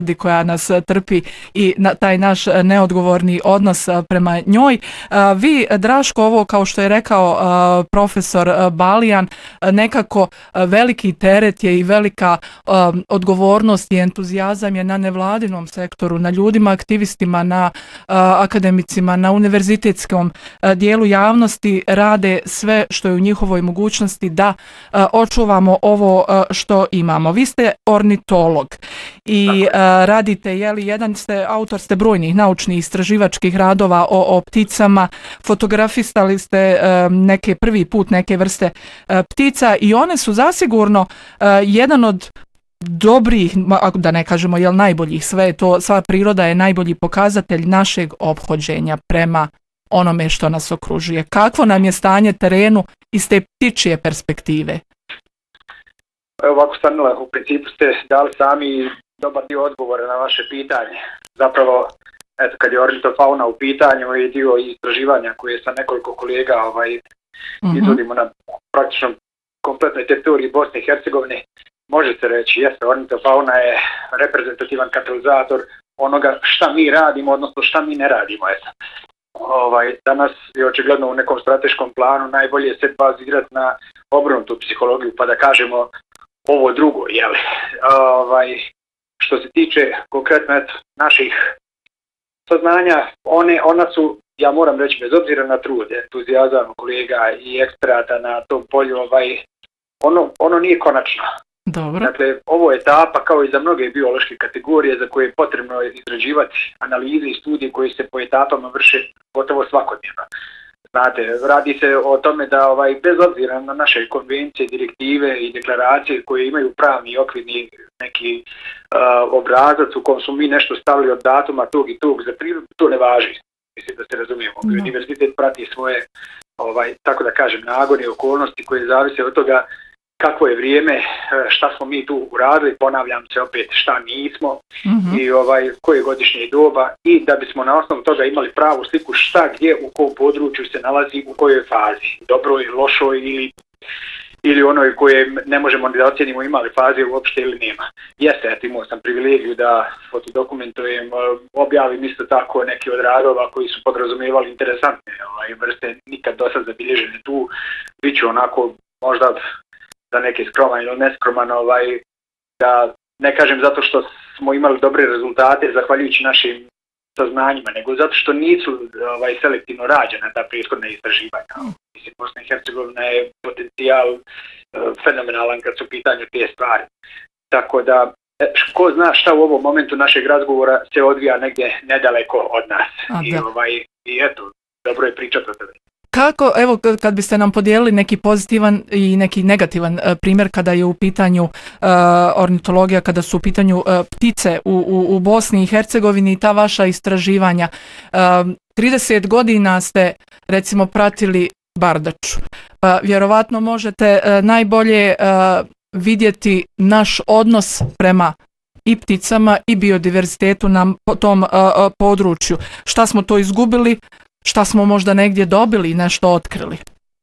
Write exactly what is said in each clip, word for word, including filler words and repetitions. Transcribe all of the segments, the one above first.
koja nas trpi i na taj naš neodgovorni odnos prema njoj. Vi, Draško, ovo kao što je rekao profesor Balijan, nekako veliki teret je i velika odgovornost i entuzijazam je na nevladinom sektoru, na ljudima, aktivistima, na akademicima, na univerzitetskom dijelu javnosti rade sve što je u njihovoj mogućnosti da očuvamo ovo što imamo. Vi ste ornitolog i radite, jeli, jedan ste, autor ste brojnih naučnih istraživačkih radova o, o pticama, fotografistali ste neke prvi put neke vrste ptica i one su zasigurno jedan od dobrih, da ne kažemo jel najboljih, sve je to, sva priroda je najbolji pokazatelj našeg ophođenja prema onome što nas okružuje. Kakvo nam je stanje terenu iz te ptičje perspektive? Evo ovako, Stanila, u principu ste dali sami dobar dio odgovora na vaše pitanje. Zapravo, eto, kad je ornitofauna u pitanju i dio istraživanja koje sa nekoliko kolega ovaj, mm-hmm. izvodimo na praktično kompletnoj teritoriji Bosne i Hercegovine, može se reći, jeste, ornitofauna je reprezentativan katalizator onoga šta mi radimo, odnosno šta mi ne radimo. Eto. Ovaj, danas je očigledno u nekom strateškom planu najbolje se bazirati na obrnutu psihologiju, pa da kažemo ovo drugo, jel? Ovaj, što se tiče konkretno eto, naših saznanja, one, ona su, ja moram reći, bez obzira na trud, entuzijazam kolega i eksperata na tom polju, ovaj, ono, ono nije konačno. Dobro. Dakle, ovo je etapa kao i za mnoge biološke kategorije za koje je potrebno izrađivati analize i studije koje se po etapama vrše gotovo svakodnevno. Znate, radi se o tome da ovaj, bez obzira na naše konvencije, direktive i deklaracije koje imaju pravni okvirni neki uh, obrazac u kom su mi nešto stavili od datuma tog i tog za prirodu, to ne važi. Mislim da se razumijemo. No. Univerzitet prati svoje, ovaj, tako da kažem, nagone i okolnosti koje zavise od toga kakvo je vrijeme, šta smo mi tu uradili, ponavljam se opet šta nismo mm-hmm. i ovaj, koje godišnje doba i da bismo na osnovu toga imali pravu sliku šta gdje u kom području se nalazi u kojoj fazi, dobroj, lošoj ili, ili onoj koje ne možemo ni da ocjenimo imali faze uopšte ili nema. Jeste, ja imao sam privilegiju da fotodokumentujem, objavim isto tako neke od radova koji su podrazumijevali interesantne ovaj, vrste, nikad do sad zabilježene tu, bit ću onako možda za neke skroman ili neskroman, ovaj, da ne kažem zato što smo imali dobre rezultate zahvaljujući našim saznanjima, nego zato što nisu ovaj, selektivno rađena ta prethodna istraživanja. Mislim, Bosna i Hercegovina je potencijal uh, fenomenalan kad su u pitanju te stvari. Tako da, ko zna šta u ovom momentu našeg razgovora se odvija negdje nedaleko od nas. A, I, ovaj, I eto, dobro je pričati o tebe. Kako, evo, kad biste nam podijelili neki pozitivan i neki negativan uh, primjer kada je u pitanju uh, ornitologija, kada su u pitanju uh, ptice u, u, u Bosni i Hercegovini i ta vaša istraživanja. Uh, trideset godina ste, recimo, pratili bardaču. Pa vjerovatno možete uh, najbolje uh, vidjeti naš odnos prema i pticama i biodiverzitetu na tom uh, uh, području. Šta smo to izgubili? Šta smo možda negdje dobili i nešto otkrili?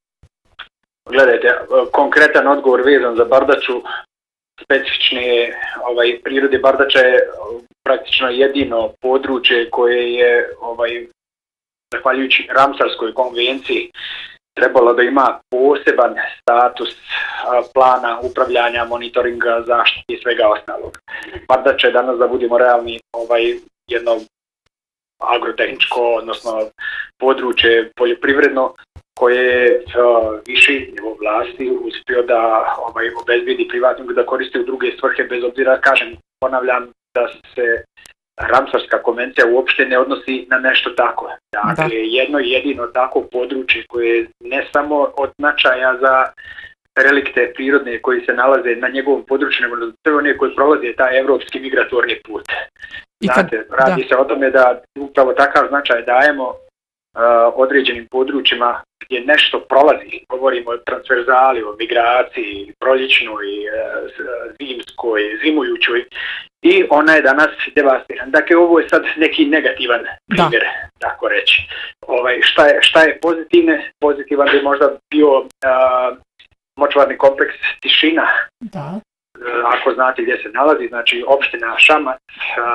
Gledajte, konkretan odgovor vezan za bardaču, specifične ovaj, prirode bardača je praktično jedino područje koje je, ovaj, zahvaljujući Ramsarskoj konvenciji, trebalo da ima poseban status a, plana upravljanja, monitoringa, zaštite i svega ostalog. Bardača je danas, da budemo realni, ovaj, jedno agrotehničko, odnosno područje poljoprivredno koje je uh, viši nivo vlasti uspio da ovaj, obezbijedi privatnog da koristi u druge svrhe, bez obzira, kažem, ponavljam, da se Ramsarska konvencija uopšte ne odnosi na nešto tako. Dakle, da. jedno jedino tako područje koje je ne samo od značaja za relikte prirodne koji se nalaze na njegovom području, nego za sve one koji prolaze taj evropski migratorni put. Znate, radi da. se o tome da upravo takav značaj dajemo uh, određenim područjima gdje nešto prolazi. Govorimo o transverzali, o migraciji, proljećnoj, uh, zimskoj, zimujućoj i ona je danas devastirana. Dakle, ovo je sad neki negativan primjer, da. tako reći. Ovaj, šta, je, šta je pozitivne? Pozitivan bi možda bio uh, močvarni kompleks Tišina. Da. Ako znate gdje se nalazi, znači opština Šamac,